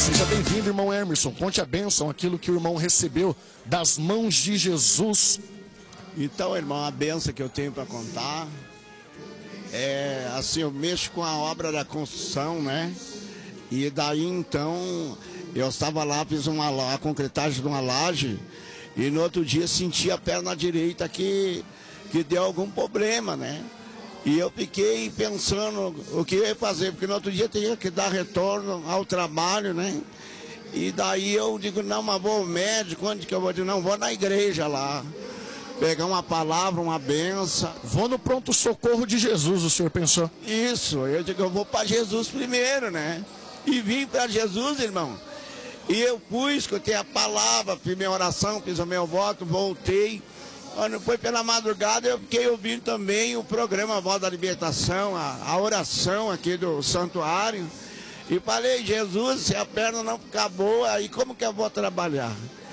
Seja bem-vindo, irmão Emerson. Conte a bênção, aquilo que o irmão recebeu das mãos de Jesus. Então, irmão, a bênção que eu tenho para contar é assim, eu mexo com a obra da construção, né? E daí então eu estava lá, fiz a concretagem de uma laje e no outro dia senti a perna direita que deu algum problema, né? E eu fiquei pensando o que eu ia fazer, porque no outro dia tinha que dar retorno ao trabalho, né? E daí eu digo, não, mas vou ao médico, onde que eu vou? Eu digo, não, vou na igreja lá, pegar uma palavra, uma benção. Vou no pronto-socorro de Jesus, o senhor pensou? Isso, eu digo, eu vou para Jesus primeiro, né? E vim para Jesus, irmão. E eu fui, escutei a palavra, fiz minha oração, fiz o meu voto, voltei. Quando foi pela madrugada, eu fiquei ouvindo também o programa Voz da Libertação, a oração aqui do santuário. E falei, Jesus, se a perna não ficar boa, aí como que eu vou trabalhar?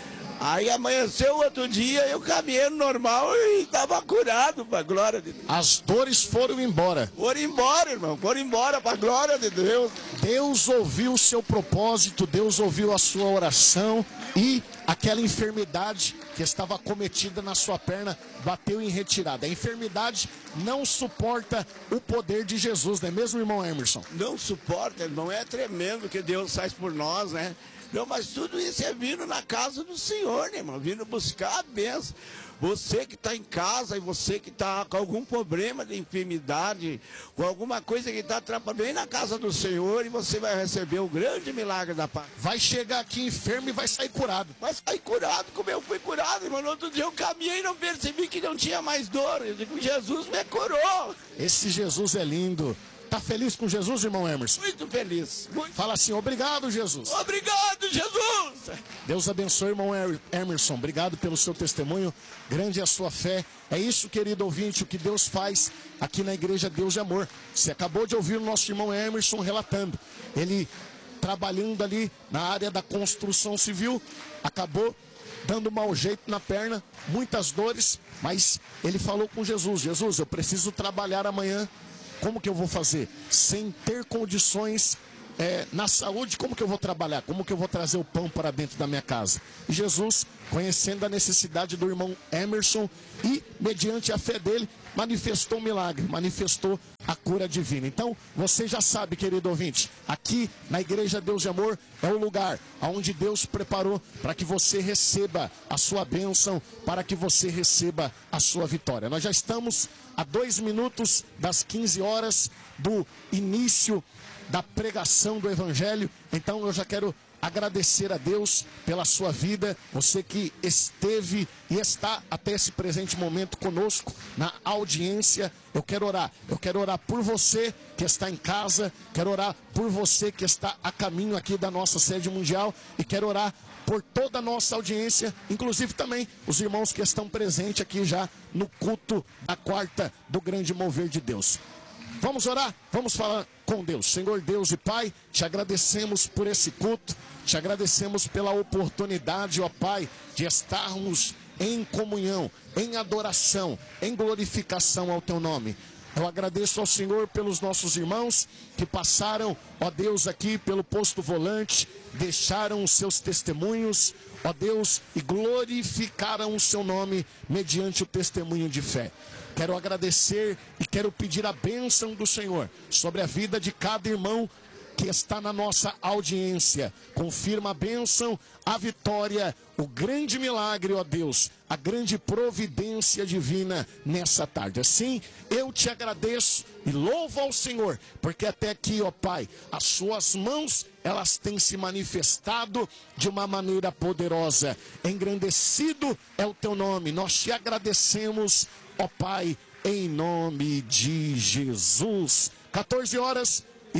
Aí amanheceu outro dia, eu caminhei normal e estava curado, para a glória de Deus. As dores foram embora. Foram embora, irmão, foram embora, para a glória de Deus. Deus ouviu o seu propósito, Deus ouviu a sua oração e aquela enfermidade que estava cometida na sua perna bateu em retirada. A enfermidade não suporta o poder de Jesus, não é mesmo, irmão Emerson? Não suporta, irmão, é tremendo o que Deus faz por nós, né? Não, mas tudo isso é vindo na casa do Senhor, né, irmão? Vindo buscar a bênção. Você que está em casa e você que está com algum problema de enfermidade, com alguma coisa que está atrapalhando, vem na casa do Senhor e você vai receber o grande milagre da paz. Vai chegar aqui enfermo e vai sair curado. Vai sair curado, como eu fui curado, irmão. No outro dia eu caminhei e não percebi que não tinha mais dor. Eu digo, Jesus me curou. Esse Jesus é lindo. Tá feliz com Jesus, irmão Emerson? Muito feliz. Muito. Fala assim, obrigado, Jesus. Obrigado, Jesus. Deus abençoe, irmão Emerson. Obrigado pelo seu testemunho. Grande é a sua fé. É isso, querido ouvinte, o que Deus faz aqui na Igreja Deus de Amor. Você acabou de ouvir o nosso irmão Emerson relatando. Ele trabalhando ali na área da construção civil, acabou dando mau jeito na perna, muitas dores, mas ele falou com Jesus, Jesus, eu preciso trabalhar amanhã. Como que eu vou fazer? Sem ter condições na saúde, como que eu vou trabalhar? Como que eu vou trazer o pão para dentro da minha casa? E Jesus, conhecendo a necessidade do irmão Emerson e, mediante a fé dele, manifestou um milagre, manifestou a cura divina. Então, você já sabe, querido ouvinte, aqui na Igreja Deus de Amor é o lugar onde Deus preparou para que você receba a sua bênção, para que você receba a sua vitória. Nós já estamos a 2 minutos das 15 horas do início da pregação do Evangelho. Então eu já quero agradecer a Deus pela sua vida, você que esteve e está até esse presente momento conosco na audiência. Eu quero orar por você que está em casa, quero orar por você que está a caminho aqui da nossa sede mundial e quero orar por toda a nossa audiência, inclusive também os irmãos que estão presentes aqui já no culto da quarta do grande mover de Deus. Vamos orar? Vamos falar com Deus. Senhor Deus e Pai, te agradecemos por esse culto, te agradecemos pela oportunidade, ó Pai, de estarmos em comunhão, em adoração, em glorificação ao Teu nome. Eu agradeço ao Senhor pelos nossos irmãos que passaram, ó Deus, aqui pelo posto volante, deixaram os seus testemunhos, ó Deus, e glorificaram o Seu nome mediante o testemunho de fé. Quero agradecer e quero pedir a bênção do Senhor sobre a vida de cada irmão que está na nossa audiência. Confirma a bênção, a vitória, o grande milagre, ó Deus, a grande providência divina nessa tarde. Assim, eu te agradeço e louvo ao Senhor, porque até aqui, ó Pai, as suas mãos, elas têm se manifestado de uma maneira poderosa. Engrandecido é o teu nome, nós te agradecemos, ó Pai, em nome de Jesus. 14 horas e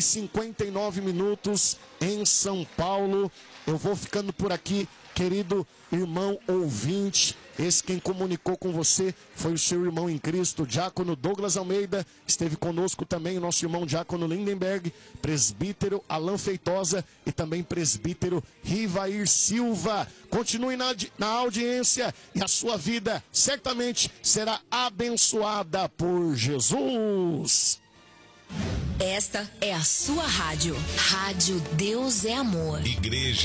59 minutos em São Paulo. Eu vou ficando por aqui, querido irmão ouvinte. Esse quem comunicou com você foi o seu irmão em Cristo, o diácono Douglas Almeida. Esteve conosco também o nosso irmão diácono Lindenberg, presbítero Alan Feitosa e também presbítero Rivair Silva. Continue na audiência e a sua vida certamente será abençoada por Jesus. Esta é a sua rádio. Rádio Deus é Amor. Igreja